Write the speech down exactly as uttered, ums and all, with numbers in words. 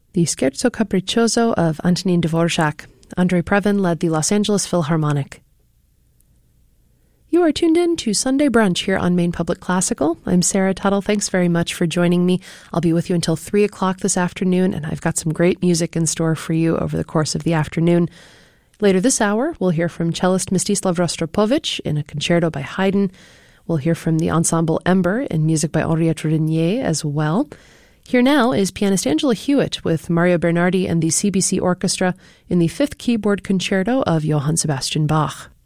the Scherzo Capriccioso of Antonin Dvorak. Andrei Previn led the Los Angeles Philharmonic. You are tuned in to Sunday Brunch here on Maine Public Classical. I'm Sarah Tuttle. Thanks very much for joining me. I'll be with you until three o'clock this afternoon, and I've got some great music in store for you over the course of the afternoon. Later this hour, we'll hear from cellist Mstislav Rostropovich in a concerto by Haydn. We'll hear from the ensemble Ember in music by Henriette Renier as well. Here now is pianist Angela Hewitt with Mario Bernardi and the C B C Orchestra in the Fifth Keyboard Concerto of Johann Sebastian Bach.